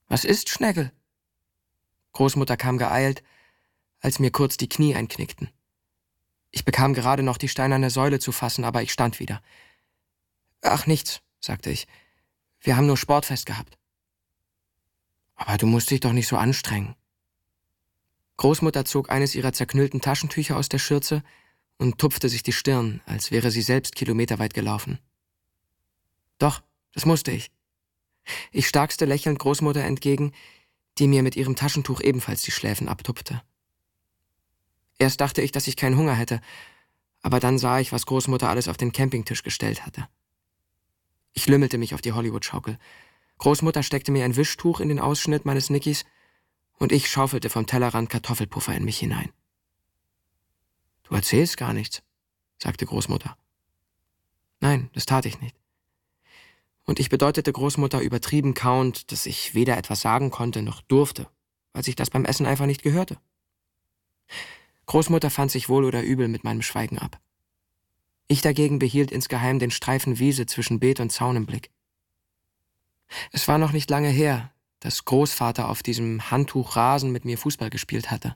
»Was ist, Schnegel?« Großmutter kam geeilt, als mir kurz die Knie einknickten. Ich bekam gerade noch die steinerne Säule zu fassen, aber ich stand wieder. »Ach, nichts«, sagte ich. »Wir haben nur Sportfest gehabt.« »Aber du musst dich doch nicht so anstrengen.« Großmutter zog eines ihrer zerknüllten Taschentücher aus der Schürze und tupfte sich die Stirn, als wäre sie selbst kilometerweit gelaufen. »Doch, das musste ich.« Ich starkste lächelnd Großmutter entgegen, die mir mit ihrem Taschentuch ebenfalls die Schläfen abtupfte. Erst dachte ich, dass ich keinen Hunger hätte, aber dann sah ich, was Großmutter alles auf den Campingtisch gestellt hatte. Ich lümmelte mich auf die Hollywood-Schaukel. Großmutter steckte mir ein Wischtuch in den Ausschnitt meines Nickis und ich schaufelte vom Tellerrand Kartoffelpuffer in mich hinein. »Du erzählst gar nichts«, sagte Großmutter. Nein, das tat ich nicht. Und ich bedeutete Großmutter übertrieben kauend, dass ich weder etwas sagen konnte noch durfte, weil sich das beim Essen einfach nicht gehörte. Großmutter fand sich wohl oder übel mit meinem Schweigen ab. Ich dagegen behielt insgeheim den Streifen Wiese zwischen Beet und Zaun im Blick. Es war noch nicht lange her, dass Großvater auf diesem Handtuch Rasen mit mir Fußball gespielt hatte.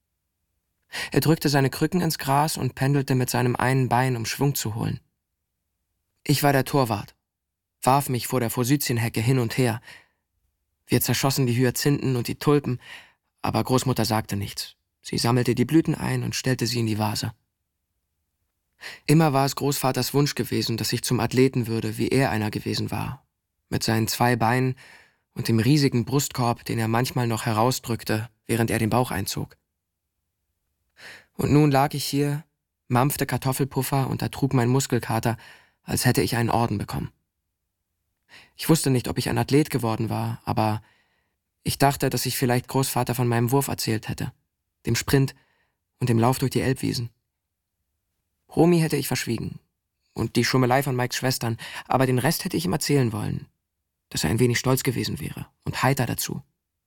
Er drückte seine Krücken ins Gras und pendelte mit seinem einen Bein, um Schwung zu holen. Ich war der Torwart, warf mich vor der Forsythienhecke hin und her. Wir zerschossen die Hyazinthen und die Tulpen, aber Großmutter sagte nichts. Sie sammelte die Blüten ein und stellte sie in die Vase. Immer war es Großvaters Wunsch gewesen, dass ich zum Athleten würde, wie er einer gewesen war, mit seinen 2 Beinen und dem riesigen Brustkorb, den er manchmal noch herausdrückte, während er den Bauch einzog. Und nun lag ich hier, mampfte Kartoffelpuffer und ertrug mein Muskelkater, als hätte ich einen Orden bekommen. Ich wusste nicht, ob ich ein Athlet geworden war, aber ich dachte, dass ich vielleicht Großvater von meinem Wurf erzählt hätte, dem Sprint und dem Lauf durch die Elbwiesen. Romy hätte ich verschwiegen und die Schummelei von Mikes Schwestern, aber den Rest hätte ich ihm erzählen wollen, dass er ein wenig stolz gewesen wäre und heiter dazu.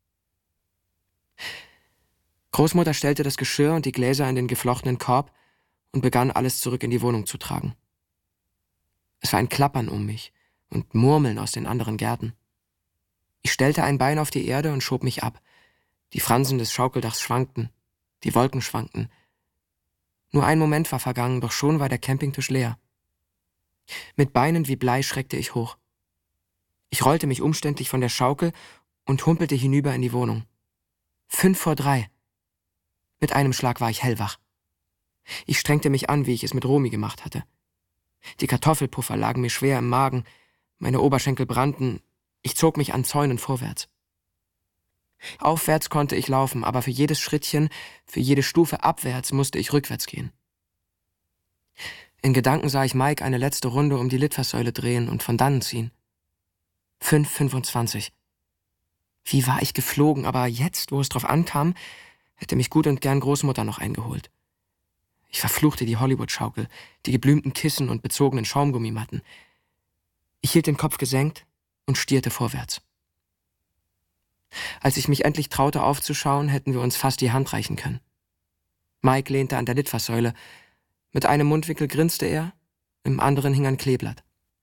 Großmutter stellte das Geschirr und die Gläser in den geflochtenen Korb und begann, alles zurück in die Wohnung zu tragen. Es war ein Klappern um mich und Murmeln aus den anderen Gärten. Ich stellte ein Bein auf die Erde und schob mich ab. Die Fransen des Schaukeldachs schwankten, die Wolken schwankten. Nur ein Moment war vergangen, doch schon war der Campingtisch leer. Mit Beinen wie Blei schreckte ich hoch. Ich rollte mich umständlich von der Schaukel und humpelte hinüber in die Wohnung. 2:55. Mit einem Schlag war ich hellwach. Ich strengte mich an, wie ich es mit Romy gemacht hatte. Die Kartoffelpuffer lagen mir schwer im Magen, meine Oberschenkel brannten, ich zog mich an Zäunen vorwärts. Aufwärts konnte ich laufen, aber für jedes Schrittchen, für jede Stufe abwärts musste ich rückwärts gehen. In Gedanken sah ich Mike eine letzte Runde um die Litfaßsäule drehen und von dannen ziehen. 5:25. Wie war ich geflogen, aber jetzt, wo es drauf ankam, hätte mich gut und gern Großmutter noch eingeholt. Ich verfluchte die Hollywood-Schaukel, die geblümten Kissen und bezogenen Schaumgummimatten. Ich hielt den Kopf gesenkt und stierte vorwärts. Als ich mich endlich traute aufzuschauen, hätten wir uns fast die Hand reichen können. Mike lehnte an der Litfaßsäule. Mit einem Mundwinkel grinste er, im anderen hing ein Kleeblatt.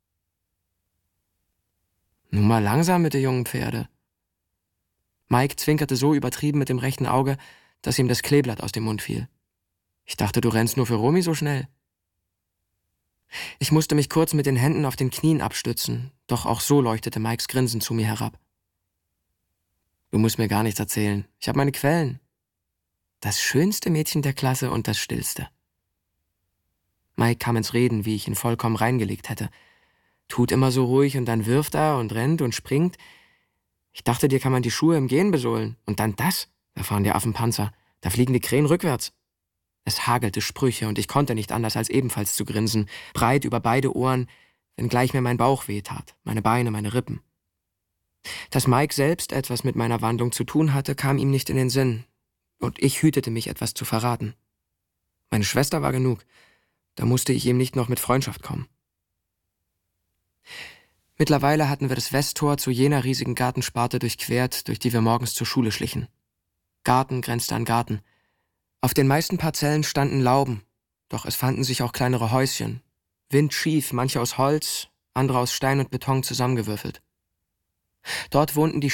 »Nun mal langsam mit den jungen Pferde.« Mike zwinkerte so übertrieben mit dem rechten Auge, dass ihm das Kleeblatt aus dem Mund fiel. »Ich dachte, du rennst nur für Romy so schnell.« Ich musste mich kurz mit den Händen auf den Knien abstützen, doch auch so leuchtete Mikes Grinsen zu mir herab. »Du musst mir gar nichts erzählen. Ich habe meine Quellen. Das schönste Mädchen der Klasse und das stillste.« Mike kam ins Reden, wie ich ihn vollkommen reingelegt hätte. »Tut immer so ruhig und dann wirft er und rennt und springt. Ich dachte, dir kann man die Schuhe im Gehen besohlen. Und dann das? Da fahren die Affen Panzer. Da fliegen die Krähen rückwärts.« Es hagelte Sprüche und ich konnte nicht anders, als ebenfalls zu grinsen, breit über beide Ohren, wenngleich mir mein Bauch wehtat, meine Beine, meine Rippen. Dass Mike selbst etwas mit meiner Wandlung zu tun hatte, kam ihm nicht in den Sinn, und ich hütete mich, etwas zu verraten. Meine Schwester war genug, da musste ich ihm nicht noch mit Freundschaft kommen. Mittlerweile hatten wir das Westtor zu jener riesigen Gartensparte durchquert, durch die wir morgens zur Schule schlichen. Garten grenzte an Garten. Auf den meisten Parzellen standen Lauben, doch es fanden sich auch kleinere Häuschen, windschief, manche aus Holz, andere aus Stein und Beton zusammengewürfelt. Dort wohnten die